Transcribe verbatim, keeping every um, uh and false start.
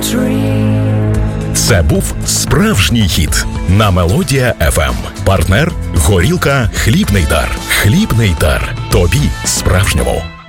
Це був справжній хіт на Мелодія еф ем. Партнер – горілка «Хлібний дар». «Хлібний дар». Тобі справжньому.